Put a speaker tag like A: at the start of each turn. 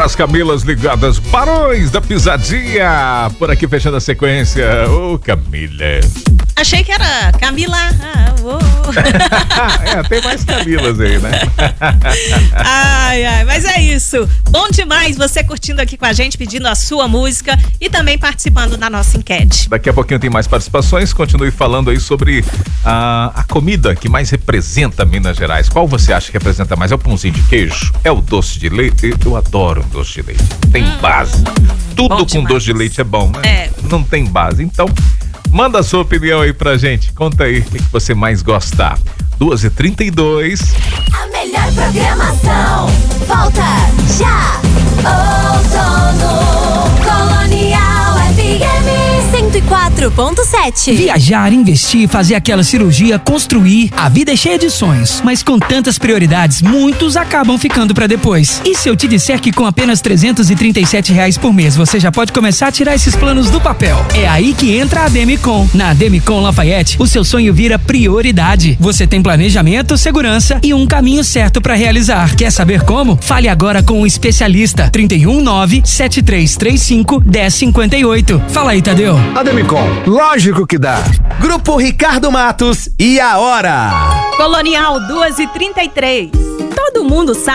A: As Camilas ligadas, Barões da Pisadinha. Por aqui fechando a sequência. Ô, Camila.
B: Achei que era Camila.
A: Tem mais Camilas aí, né?
B: Ai, mas é isso. Bom demais você curtindo aqui com a gente, pedindo a sua música e também participando da nossa enquete.
A: Daqui a pouquinho tem mais participações. Continue falando aí sobre a comida que mais representa Minas Gerais. Qual você acha que representa mais? É o pãozinho de queijo? É o doce de leite? Eu adoro doce de leite. Tem base. Tudo com doce de leite é bom, né?
B: É.
A: Não tem base. Então, manda a sua opinião aí pra gente. Conta aí o que você mais gosta. 2h32.
C: A melhor programação. Volta já. Outono Colonial FM 104.7.
D: Viajar, investir, fazer aquela cirurgia, construir. A vida é cheia de sonhos, mas com tantas prioridades, muitos acabam ficando pra depois. E se eu te disser que com apenas R$337 por mês você já pode começar a tirar esses planos do papel? É aí que entra a Demicon. Na Demicon Lafayette, o seu sonho vira prioridade. Você tem planejamento, segurança e um caminho certo pra realizar. Quer saber como? Fale agora com um especialista. 319-7335-1058. Fala aí, Tadeu.
E: A Demicon, lógico que dá. Grupo Ricardo Matos e a hora.
B: Colonial 2h33. Todo mundo sabe